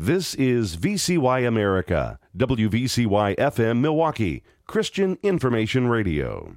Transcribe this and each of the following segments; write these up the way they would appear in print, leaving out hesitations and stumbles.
This is VCY America, WVCY FM Milwaukee, Christian Information Radio.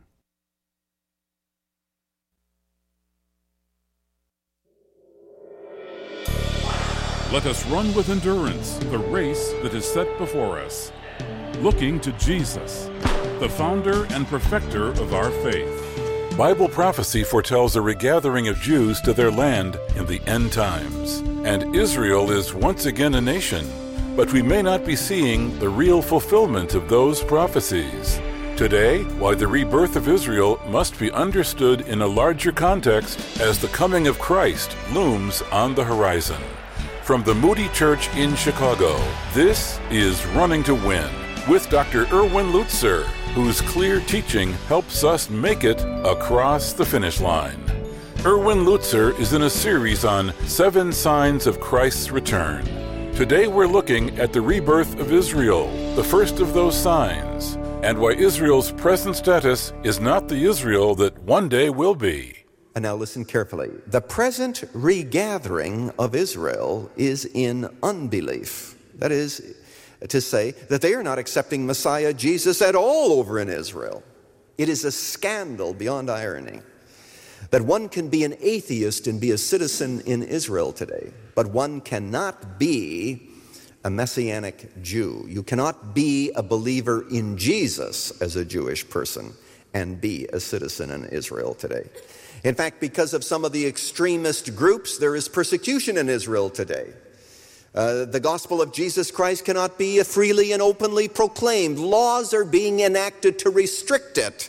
Let us run with endurance the race that is set before us, looking to Jesus, the founder and perfecter of our faith. Bible prophecy foretells a regathering of Jews to their land in the end times, and Israel is once again a nation, but we may not be seeing the real fulfillment of those prophecies. Today, why the rebirth of Israel must be understood in a larger context as the coming of Christ looms on the horizon. From the Moody Church in Chicago, this is Running to Win with Dr. Erwin Lutzer, whose clear teaching helps us make it across the finish line. Erwin Lutzer is in a series on 7 signs of Christ's return. Today we're looking at the rebirth of Israel, the first of those signs, and why Israel's present status is not the Israel that one day will be. And now listen carefully. The present regathering of Israel is in unbelief. That is to say that they are not accepting Messiah Jesus at all over in Israel. It is a scandal beyond irony that one can be an atheist and be a citizen in Israel today, but one cannot be a Messianic Jew. You cannot be a believer in Jesus as a Jewish person and be a citizen in Israel today. In fact, because of some of the extremist groups, there is persecution in Israel today. The gospel of Jesus Christ cannot be freely and openly proclaimed. Laws are being enacted to restrict it.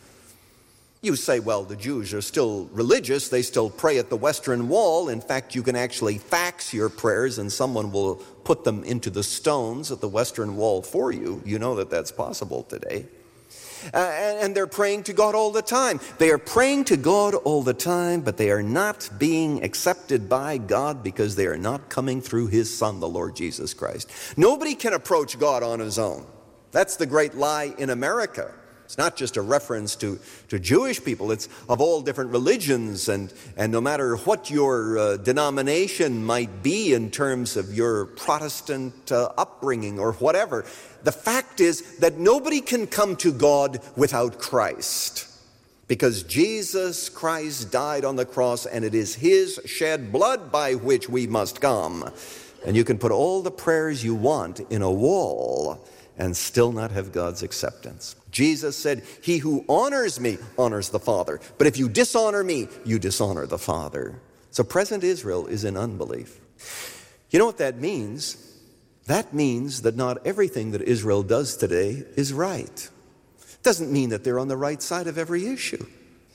You say, well, the Jews are still religious. They still pray at the Western Wall. In fact, you can actually fax your prayers and someone will put them into the stones at the Western Wall for you. You know that that's possible today. And they're praying to God all the time. They are praying to God all the time, but they are not being accepted by God because they are not coming through His Son, the Lord Jesus Christ. Nobody can approach God on his own. That's the great lie in America. It's not just a reference to Jewish people. It's of all different religions, and no matter what your denomination might be in terms of your Protestant upbringing or whatever, the fact is that nobody can come to God without Christ, because Jesus Christ died on the cross, and it is His shed blood by which we must come. And you can put all the prayers you want in a wall and still not have God's acceptance. Jesus said, "He who honors me honors the Father. But if you dishonor me, you dishonor the Father." So present Israel is in unbelief. You know what that means? That means that not everything that Israel does today is right. It doesn't mean that they're on the right side of every issue.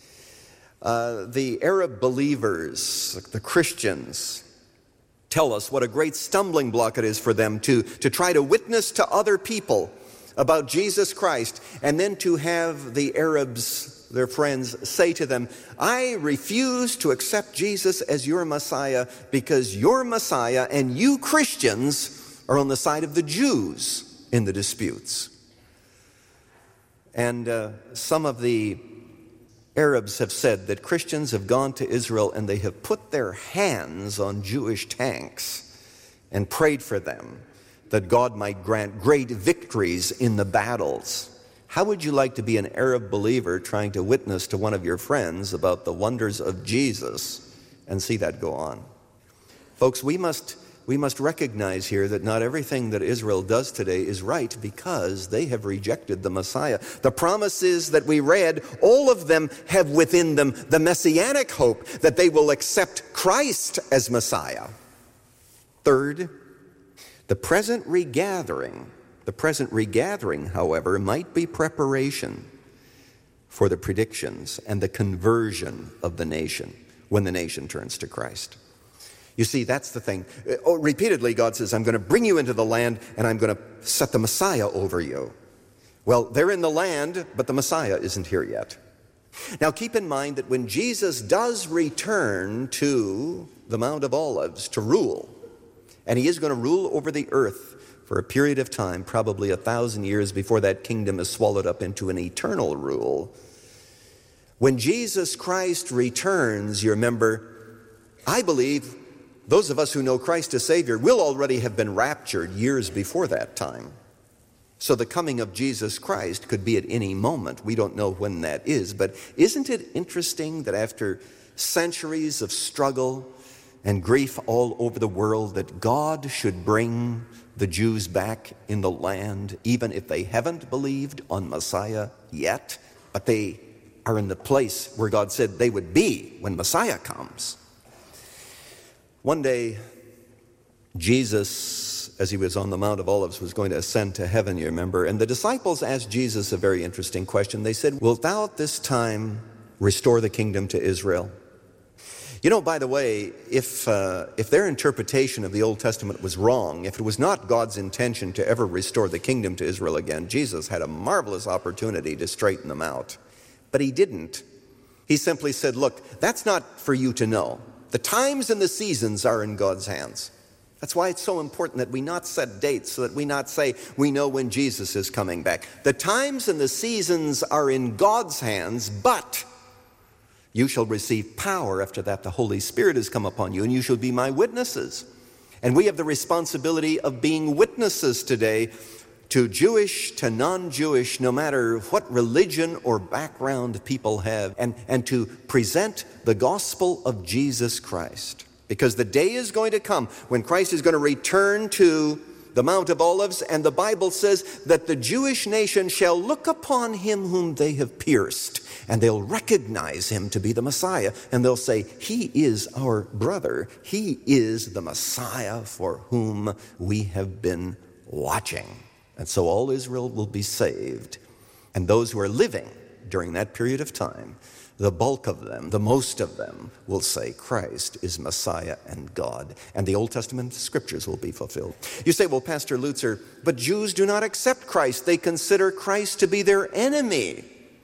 The Arab believers, the Christians, tell us what a great stumbling block it is for them to try to witness to other people about Jesus Christ, and then to have the Arabs, their friends, say to them, "I refuse to accept Jesus as your Messiah because your Messiah and you Christians are on the side of the Jews in the disputes." And some of the Arabs have said that Christians have gone to Israel and they have put their hands on Jewish tanks and prayed for them, that God might grant great victories in the battles. How would you like to be an Arab believer trying to witness to one of your friends about the wonders of Jesus and see that go on? Folks, we must recognize here that not everything that Israel does today is right because they have rejected the Messiah. The promises that we read, all of them have within them the messianic hope that they will accept Christ as Messiah. Third, the present regathering, however, might be preparation for the predictions and the conversion of the nation when the nation turns to Christ. You see, that's the thing. Repeatedly, God says, "I'm going to bring you into the land and I'm going to set the Messiah over you." Well, they're in the land, but the Messiah isn't here yet. Now, keep in mind that when Jesus does return to the Mount of Olives to rule, and He is going to rule over the earth for a period of time, probably 1,000 years before that kingdom is swallowed up into an eternal rule. When Jesus Christ returns, you remember, I believe Those of us who know Christ as Savior will already have been raptured years before that time. So the coming of Jesus Christ could be at any moment. We don't know when that is. But isn't it interesting that after centuries of struggle and grief all over the world, that God should bring the Jews back in the land, even if they haven't believed on Messiah yet, but they are in the place where God said they would be when Messiah comes. One day, Jesus, as he was on the Mount of Olives, was going to ascend to heaven, you remember, and the disciples asked Jesus a very interesting question. They said, "Wilt thou at this time restore the kingdom to Israel?" You know, by the way, if their interpretation of the Old Testament was wrong, if it was not God's intention to ever restore the kingdom to Israel again, Jesus had a marvelous opportunity to straighten them out. But he didn't. He simply said, look, that's not for you to know. The times and the seasons are in God's hands. That's why it's so important that we not set dates, so that we not say we know when Jesus is coming back. The times and the seasons are in God's hands, but you shall receive power after that the Holy Spirit has come upon you, and you shall be my witnesses. And we have the responsibility of being witnesses today to Jewish, to non-Jewish, no matter what religion or background people have, and to present the gospel of Jesus Christ. Because the day is going to come when Christ is going to return to the Mount of Olives, and the Bible says that the Jewish nation shall look upon him whom they have pierced, and they'll recognize him to be the Messiah, and they'll say, he is our brother. He is the Messiah for whom we have been watching. And so all Israel will be saved. And those who are living during that period of time, the bulk of them, the most of them, will say Christ is Messiah and God. And the Old Testament scriptures will be fulfilled. You say, well, Pastor Lutzer, but Jews do not accept Christ. They consider Christ to be their enemy.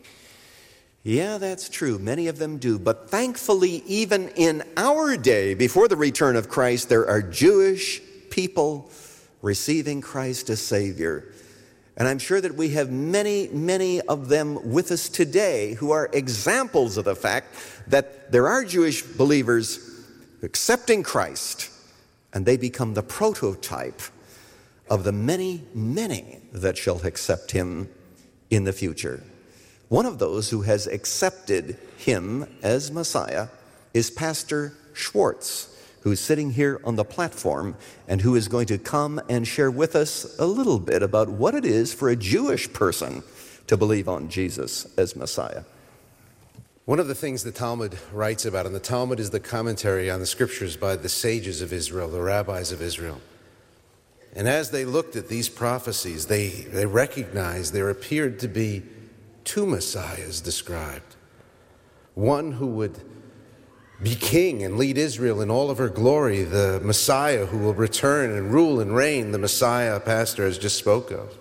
Yeah, that's true. Many of them do. But thankfully, even in our day, before the return of Christ, there are Jewish people receiving Christ as Savior. And I'm sure that we have many, many of them with us today who are examples of the fact that there are Jewish believers accepting Christ, and they become the prototype of the many, many that shall accept him in the future. One of those who has accepted him as Messiah is Pastor Schwartz, who's sitting here on the platform and who is going to come and share with us a little bit about what it is for a Jewish person to believe on Jesus as Messiah. One of the things the Talmud writes about, and the Talmud is the commentary on the scriptures by the sages of Israel, the rabbis of Israel. And as they looked at these prophecies, they recognized there appeared to be two messiahs described. One who would be king and lead Israel in all of her glory, the Messiah who will return and rule and reign, the Messiah Pastor has just spoke of.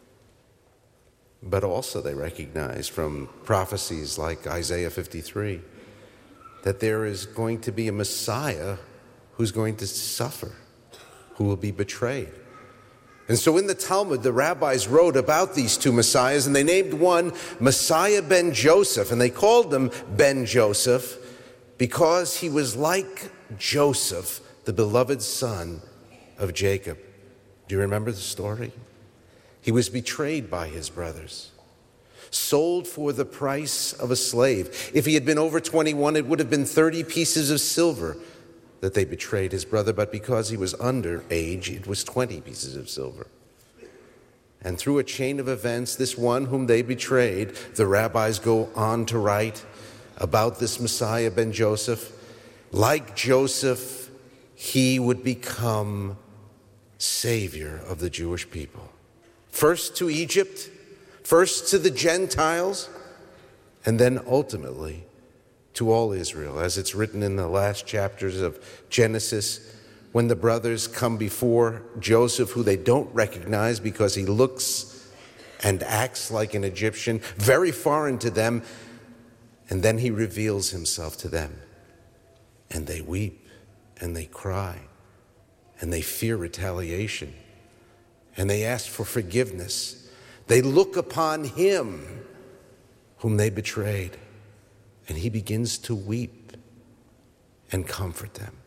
But also they recognize from prophecies like Isaiah 53 that there is going to be a Messiah who's going to suffer, who will be betrayed. And so in the Talmud, the rabbis wrote about these two messiahs, and they named one Messiah ben Joseph, and they called him Ben Joseph because he was like Joseph, the beloved son of Jacob. Do you remember the story? He was betrayed by his brothers, sold for the price of a slave. If he had been over 21, it would have been 30 pieces of silver that they betrayed his brother, but because he was underage, it was 20 pieces of silver. And through a chain of events, this one whom they betrayed, the rabbis go on to write about this Messiah ben Joseph. Like Joseph, he would become Savior of the Jewish people. First to Egypt, first to the Gentiles, and then ultimately to all Israel, as it's written in the last chapters of Genesis, when the brothers come before Joseph, who they don't recognize because he looks and acts like an Egyptian, very foreign to them, and then he reveals himself to them. And they weep, and they cry, and they fear retaliation, and they ask for forgiveness. They look upon him whom they betrayed, and he begins to weep and comfort them.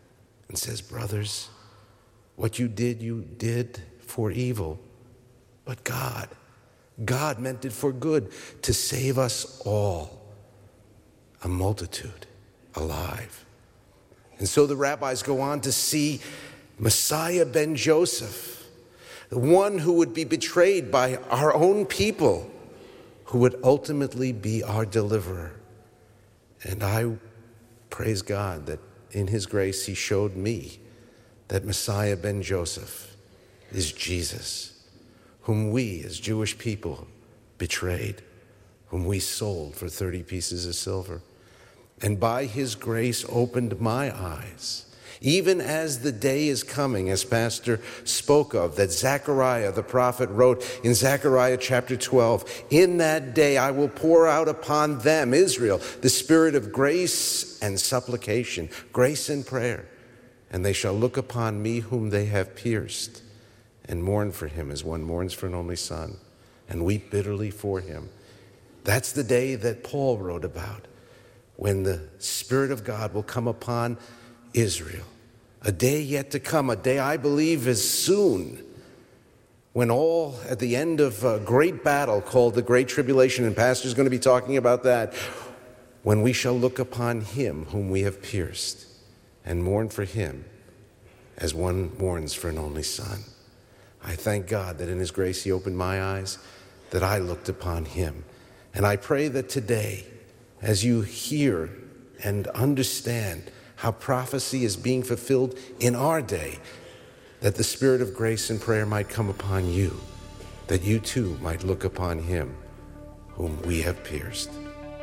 and says, brothers, what you did for evil, but God meant it for good, to save us all, a multitude, alive. And so the rabbis go on to see Messiah ben Joseph, the one who would be betrayed by our own people, who would ultimately be our deliverer. And I praise God that in his grace he showed me that Messiah ben Joseph is Jesus, whom we as Jewish people betrayed, whom we sold for 30 pieces of silver. And by his grace opened my eyes, even as the day is coming, as Pastor spoke of, that Zechariah the prophet wrote in Zechariah chapter 12, in that day I will pour out upon them, Israel, the spirit of grace and supplication, grace and prayer. And they shall look upon me whom they have pierced, and mourn for him as one mourns for an only son, and weep bitterly for him. That's the day that Paul wrote about, when the Spirit of God will come upon Israel. A day yet to come, a day I believe is soon, when all at the end of a great battle called the Great Tribulation, and Pastor's going to be talking about that, when we shall look upon him whom we have pierced and mourn for him as one mourns for an only son. I thank God that in his grace he opened my eyes, that I looked upon him. And I pray that today, as you hear and understand how prophecy is being fulfilled in our day, that the spirit of grace and prayer might come upon you, that you too might look upon him whom we have pierced.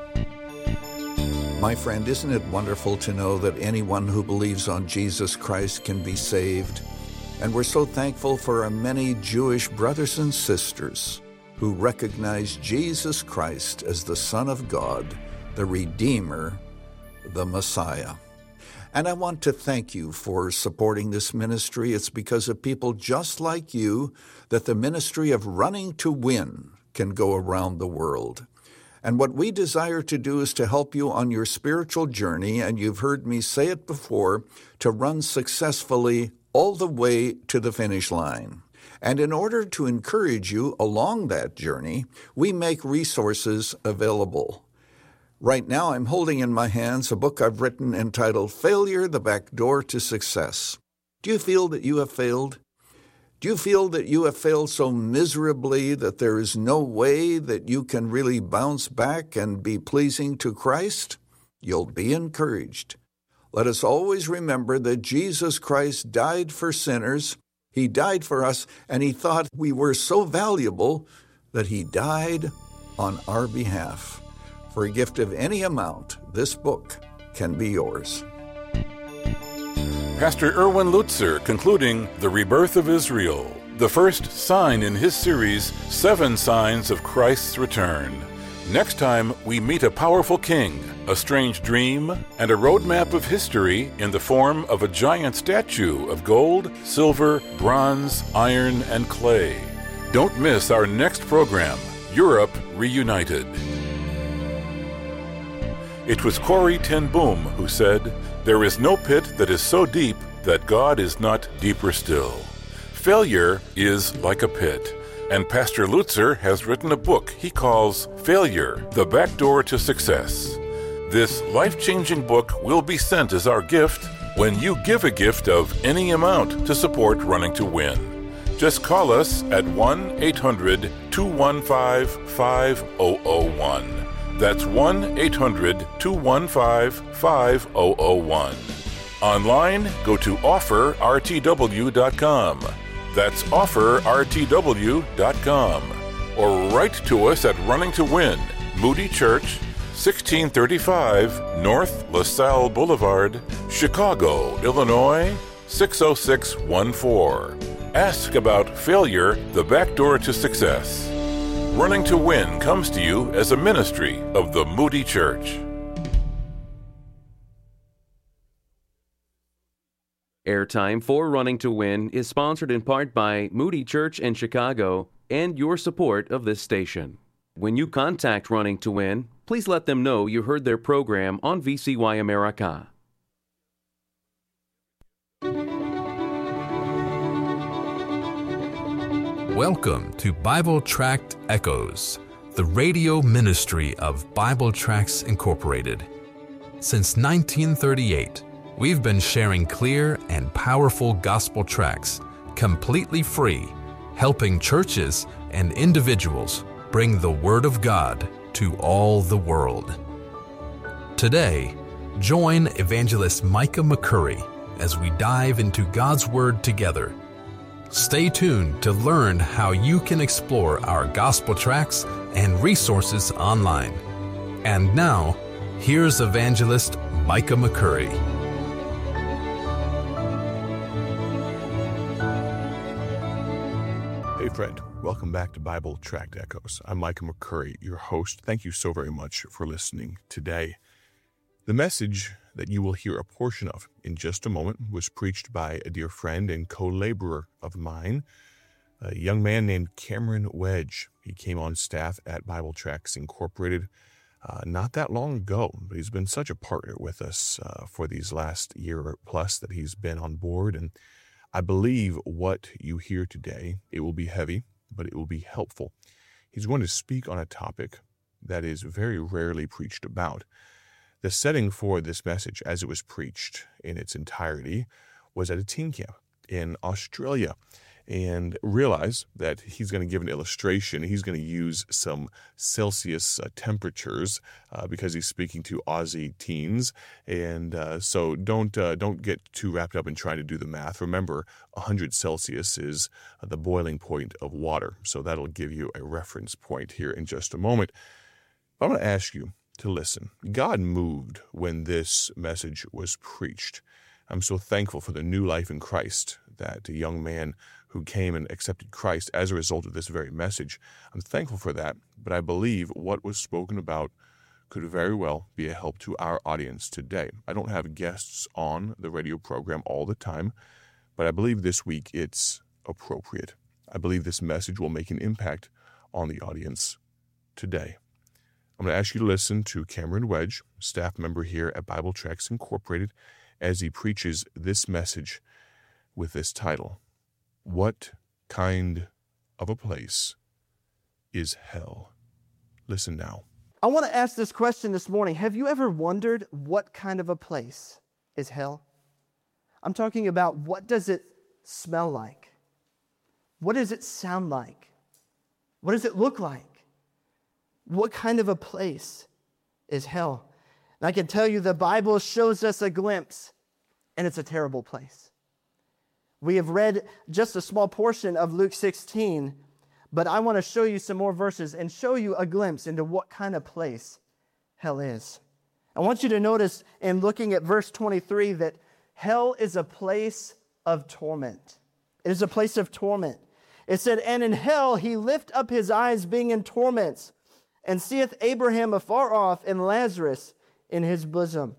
My friend, isn't it wonderful to know that anyone who believes on Jesus Christ can be saved? And we're so thankful for our many Jewish brothers and sisters who recognize Jesus Christ as the Son of God, the Redeemer, the Messiah. And I want to thank you for supporting this ministry. It's because of people just like you that the ministry of Running to Win can go around the world. And what we desire to do is to help you on your spiritual journey, and you've heard me say it before, to run successfully all the way to the finish line. And in order to encourage you along that journey, we make resources available. Right now, I'm holding in my hands a book I've written entitled Failure, the Back Door to Success. Do you feel that you have failed? Do you feel that you have failed so miserably that there is no way that you can really bounce back and be pleasing to Christ? You'll be encouraged. Let us always remember that Jesus Christ died for sinners. He died for us, and he thought we were so valuable that he died on our behalf. For a gift of any amount, this book can be yours. Pastor Erwin Lutzer concluding The Rebirth of Israel, the first sign in his series, 7 Signs of Christ's Return. Next time, we meet a powerful king, a strange dream, and a roadmap of history in the form of a giant statue of gold, silver, bronze, iron, and clay. Don't miss our next program, Europe Reunited. It was Corrie ten Boom who said, "There is no pit that is so deep that God is not deeper still." Failure is like a pit, and Pastor Lutzer has written a book he calls Failure, the Back Door to Success. This life-changing book will be sent as our gift when you give a gift of any amount to support Running to Win. Just call us at 1-800-215-5001. That's 1-800-215-5001. Online, go to offerrtw.com. That's offerrtw.com. Or write to us at Running to Win, Moody Church, 1635 North LaSalle Boulevard, Chicago, Illinois, 60614. Ask about Failure, the Back Door to Success. Running to Win comes to you as a ministry of the Moody Church. Airtime for Running to Win is sponsored in part by Moody Church in Chicago and your support of this station. When you contact Running to Win, please let them know you heard their program on VCY America. Welcome to Bible Tract Echoes, the radio ministry of Bible Tracts Incorporated. Since 1938, we've been sharing clear and powerful gospel tracts, completely free, helping churches and individuals bring the Word of God to all the world. Today, join Evangelist Micah McCurry as we dive into God's Word together. Stay tuned to learn how you can explore our gospel tracts and resources online. And now, here's Evangelist Micah McCurry. Hey friend, welcome back to Bible Tract Echoes. I'm Micah McCurry, your host. Thank you so very much for listening today. The message that you will hear a portion of in just a moment was preached by a dear friend and co-laborer of mine, a young man named Cameron Wedge. He came on staff at Bible Tracts Incorporated not that long ago, but he's been such a partner with us for these last year plus that he's been on board. And I believe what you hear today, it will be heavy, but it will be helpful. He's going to speak on a topic that is very rarely preached about. The setting for this message, as it was preached in its entirety, was at a teen camp in Australia. And realize that he's going to give an illustration. He's going to use some Celsius temperatures because he's speaking to Aussie teens. And so don't get too wrapped up in trying to do the math. Remember, 100 Celsius is the boiling point of water. So that'll give you a reference point here in just a moment. I'm going to ask you to listen. God moved when this message was preached. I'm so thankful for the new life in Christ that a young man who came and accepted Christ as a result of this very message. I'm thankful for that, but I believe what was spoken about could very well be a help to our audience today. I don't have guests on the radio program all the time, but I believe this week it's appropriate. I believe this message will make an impact on the audience today. I'm going to ask you to listen to Cameron Wedge, staff member here at Bible Tracts Incorporated, as he preaches this message with this title, What Kind of a Place is Hell? Listen now. I want to ask this question this morning. Have you ever wondered what kind of a place is hell? I'm talking about, what does it smell like? What does it sound like? What does it look like? What kind of a place is hell? And I can tell you the Bible shows us a glimpse, and it's a terrible place. We have read just a small portion of Luke 16, but I want to show you some more verses and show you a glimpse into what kind of place hell is. I want you to notice in looking at verse 23 that hell is a place of torment. It is a place of torment. It said, and in hell he lift up his eyes being in torments, and seeth Abraham afar off and Lazarus in his bosom.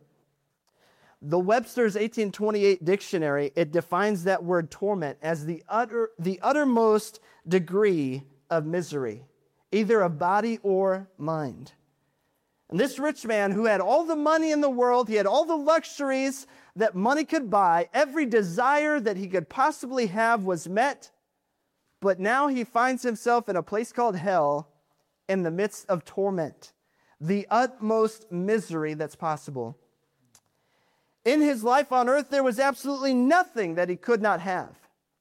The Webster's 1828 dictionary, it defines that word torment as the uttermost degree of misery, either of body or mind. And this rich man who had all the money in the world, he had all the luxuries that money could buy, every desire that he could possibly have was met, but now he finds himself in a place called hell, in the midst of torment, the utmost misery that's possible. In his life on earth, there was absolutely nothing that he could not have.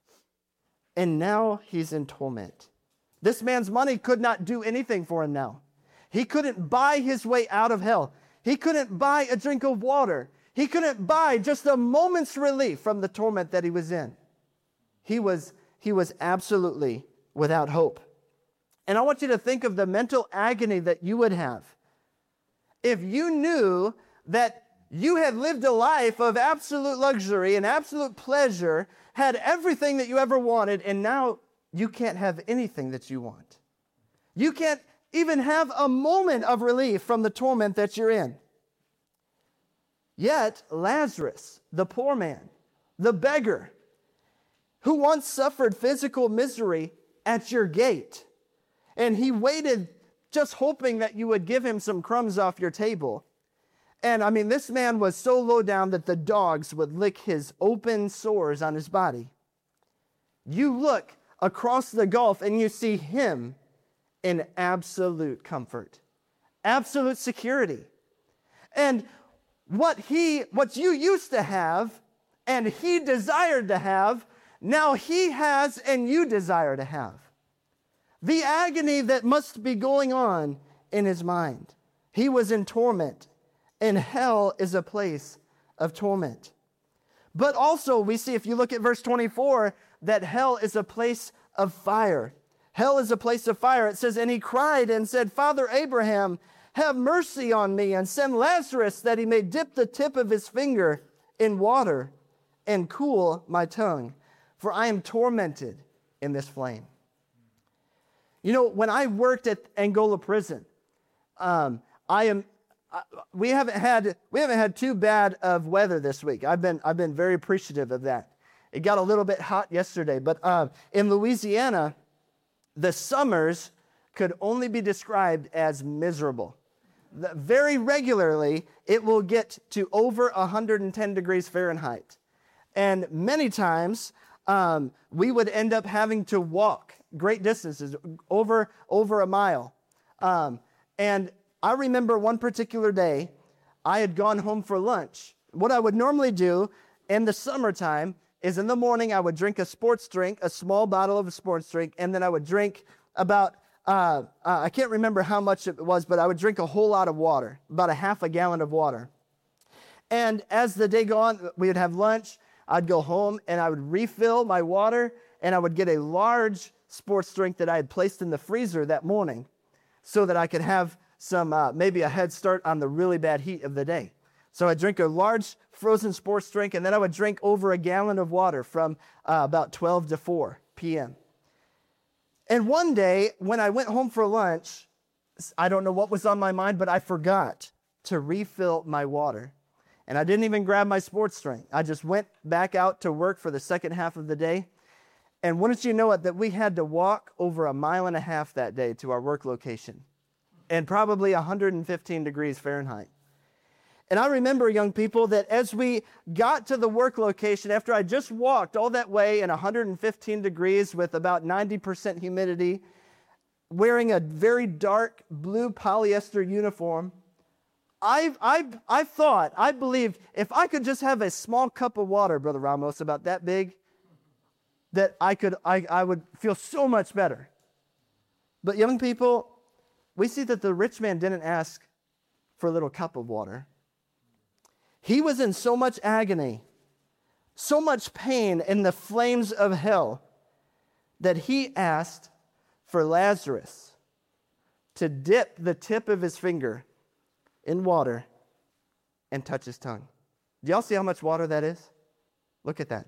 And now he's in torment. This man's money could not do anything for him now. He couldn't buy his way out of hell. He couldn't buy a drink of water. He couldn't buy just a moment's relief from the torment that he was in. He was absolutely without hope. And I want you to think of the mental agony that you would have if you knew that you had lived a life of absolute luxury and absolute pleasure, had everything that you ever wanted, and now you can't have anything that you want. You can't even have a moment of relief from the torment that you're in. Yet Lazarus, the poor man, the beggar, who once suffered physical misery at your gate, and he waited just hoping that you would give him some crumbs off your table. And I mean, this man was so low down that the dogs would lick his open sores on his body. You look across the gulf and you see him in absolute comfort, absolute security. And what you used to have and he desired to have, now he has and you desire to have. The agony that must be going on in his mind. He was in torment, and hell is a place of torment. But also we see, if you look at verse 24, that hell is a place of fire. Hell is a place of fire. It says, and he cried and said, Father Abraham, have mercy on me and send Lazarus that he may dip the tip of his finger in water and cool my tongue, for I am tormented in this flame. You know, when I worked at Angola prison, we haven't had too bad of weather this week. I've been very appreciative of that. It got a little bit hot yesterday, but in Louisiana, the summers could only be described as miserable. Very regularly, it will get to over 110 degrees Fahrenheit. And many times, we would end up having to walk great distances, over a mile. And I remember one particular day, I had gone home for lunch. What I would normally do in the summertime is in the morning, I would drink a sports drink, a small bottle of a sports drink, and then I would drink about, I can't remember how much it was, but I would drink a whole lot of water, about a half a gallon of water. And as the day go on, we would have lunch, I'd go home, and I would refill my water, and I would get a large sports drink that I had placed in the freezer that morning so that I could have some, maybe a head start on the really bad heat of the day. So I'd drink a large frozen sports drink, and then I would drink over a gallon of water from about 12 to 4 p.m. And one day, when I went home for lunch, I don't know what was on my mind, but I forgot to refill my water. And I didn't even grab my sports drink. I just went back out to work for the second half of the day. And wouldn't you know it, that we had to walk over 1.5 miles that day to our work location, and probably 115 degrees Fahrenheit. And I remember, young people, that as we got to the work location, after I just walked all that way in 115 degrees with about 90% humidity, wearing a very dark blue polyester uniform, I believed if I could just have a small cup of water, Brother Ramos, about that big, that I would feel so much better. But young people, we see that the rich man didn't ask for a little cup of water. He was in so much agony, so much pain in the flames of hell, that he asked for Lazarus to dip the tip of his finger in water and touch his tongue. Do y'all see how much water that is? Look at that.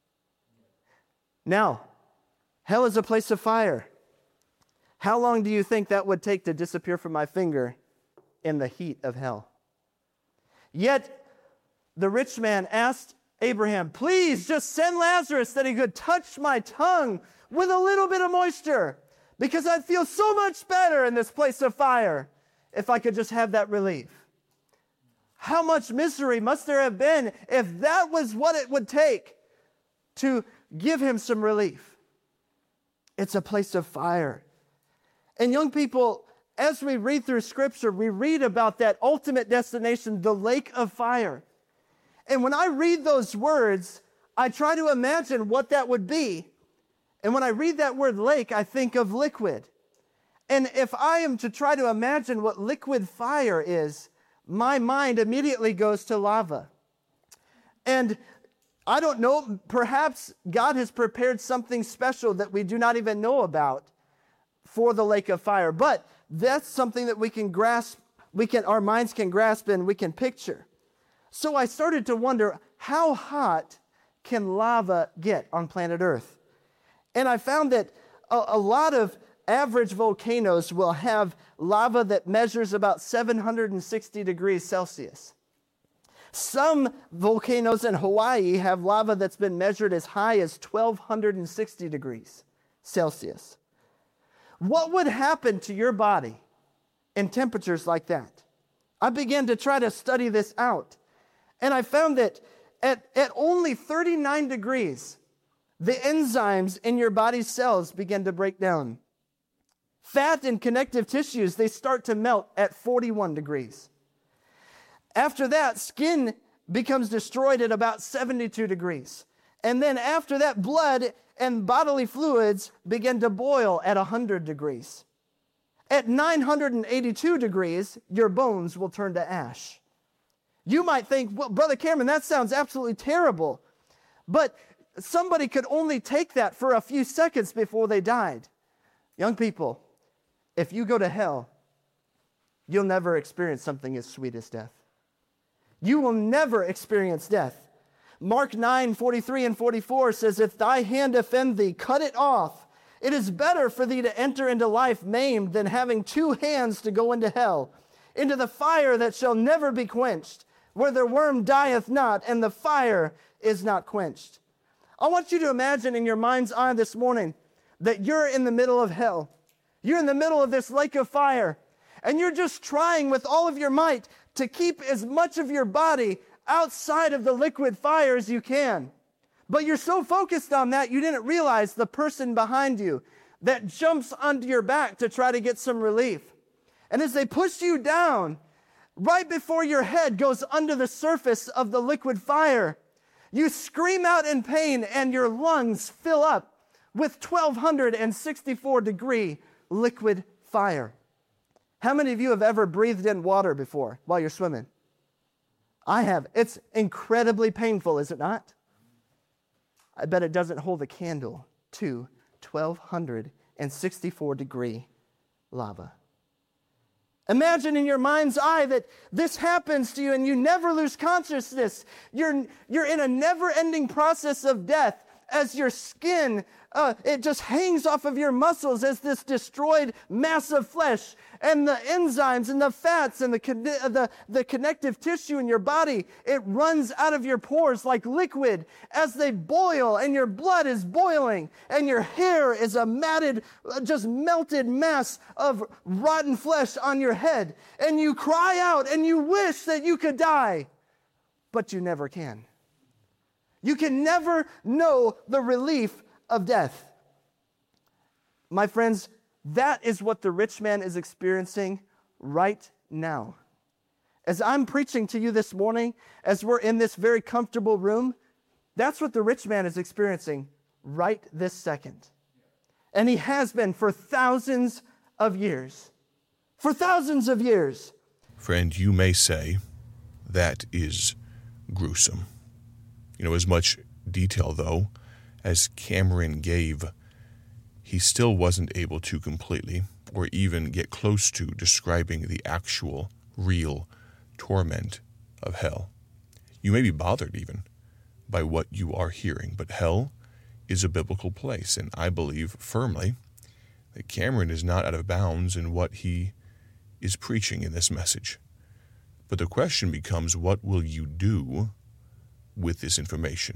Now, hell is a place of fire. How long do you think that would take to disappear from my finger in the heat of hell? Yet, the rich man asked Abraham, please just send Lazarus that he could touch my tongue with a little bit of moisture, because I'd feel so much better in this place of fire if I could just have that relief. How much misery must there have been if that was what it would take to give him some relief? It's a place of fire. And young people, as we read through Scripture, we read about that ultimate destination, the lake of fire. And when I read those words, I try to imagine what that would be. And when I read that word lake, I think of liquid. And if I am to try to imagine what liquid fire is, my mind immediately goes to lava. And I don't know, perhaps God has prepared something special that we do not even know about for the lake of fire. But that's something that we can grasp, our minds can grasp and we can picture. So I started to wonder, how hot can lava get on planet Earth? And I found that a lot of average volcanoes will have lava that measures about 760 degrees Celsius. Some volcanoes in Hawaii have lava that's been measured as high as 1,260 degrees Celsius. What would happen to your body in temperatures like that? I began to try to study this out. And I found that at only 39 degrees, the enzymes in your body's cells begin to break down. Fat and connective tissues, they start to melt at 41 degrees. After that, skin becomes destroyed at about 72 degrees. And then after that, blood and bodily fluids begin to boil at 100 degrees. At 982 degrees, your bones will turn to ash. You might think, well, Brother Cameron, that sounds absolutely terrible. But somebody could only take that for a few seconds before they died. Young people, if you go to hell, you'll never experience something as sweet as death. You will never experience death. Mark 9:43 and 44 says, if thy hand offend thee, cut it off. It is better for thee to enter into life maimed than having two hands to go into hell, into the fire that shall never be quenched, where the worm dieth not, and the fire is not quenched. I want you to imagine in your mind's eye this morning that you're in the middle of hell. You're in the middle of this lake of fire, and you're just trying with all of your might to keep as much of your body outside of the liquid fire as you can. But you're so focused on that, you didn't realize the person behind you that jumps onto your back to try to get some relief. And as they push you down, right before your head goes under the surface of the liquid fire, you scream out in pain and your lungs fill up with 1,264 degree liquid fire. How many of you have ever breathed in water before while you're swimming? I have. It's incredibly painful, is it not? I bet it doesn't hold a candle to 1,264 degree lava. Imagine in your mind's eye that this happens to you and you never lose consciousness. You're in a never-ending process of death as your skin, it just hangs off of your muscles as this destroyed mass of flesh, and the enzymes and the fats and the connective tissue in your body, it runs out of your pores like liquid as they boil, and your blood is boiling, and your hair is a matted, just melted mass of rotten flesh on your head, and you cry out and you wish that you could die, but you never can. You can never know the relief of death. My friends, that is what the rich man is experiencing right now. As I'm preaching to you this morning, as we're in this very comfortable room, that's what the rich man is experiencing right this second. And he has been for thousands of years. For thousands of years. Friend, you may say that is gruesome. As much detail, though, as Cameron gave, he still wasn't able to completely or even get close to describing the actual, real torment of hell. You may be bothered even by what you are hearing, but hell is a biblical place, and I believe firmly that Cameron is not out of bounds in what he is preaching in this message. But the question becomes, what will you do with this information?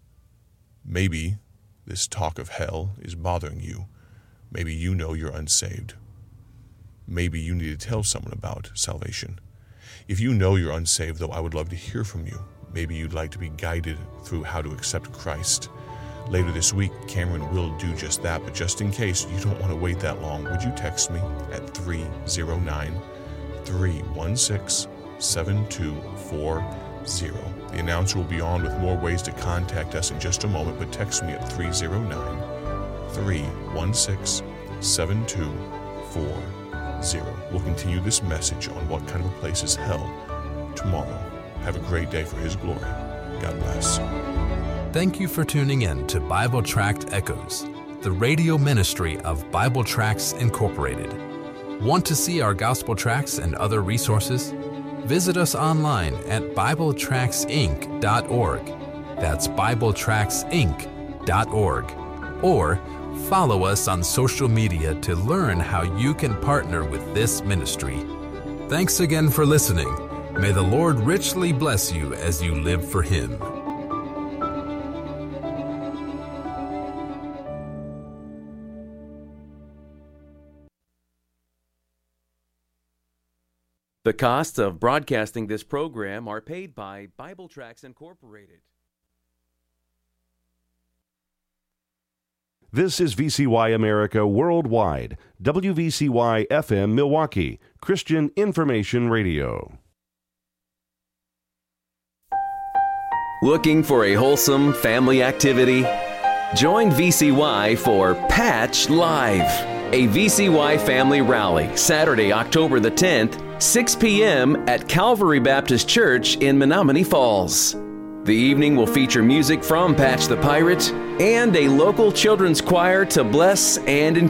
Maybe this talk of hell is bothering you. Maybe you know you're unsaved. Maybe you need to tell someone about salvation. If you know you're unsaved, though, I would love to hear from you. Maybe you'd like to be guided through how to accept Christ. Later this week, Cameron will do just that, but just in case you don't want to wait that long, would you text me at 309-316-7240. The announcer will be on with more ways to contact us in just a moment, but text me at 309-316-7240. We'll continue this message on what kind of a place is hell tomorrow. Have a great day for His glory. God bless. Thank you for tuning in to Bible Tract Echoes, the radio ministry of Bible Tracts Incorporated. Want to see our gospel tracts and other resources? Visit us online at BibleTractsInc.org. That's BibleTractsInc.org. Or follow us on social media to learn how you can partner with this ministry. Thanks again for listening. May the Lord richly bless you as you live for Him. The costs of broadcasting this program are paid by Bible Tracts Incorporated. This is VCY America Worldwide, WVCY FM Milwaukee, Christian Information Radio. Looking for a wholesome family activity? Join VCY for Patch Live, a VCY family rally, Saturday, October the 10th, 6 p.m. at Calvary Baptist Church in Menominee Falls. The evening will feature music from Patch the Pirate and a local children's choir to bless and encourage.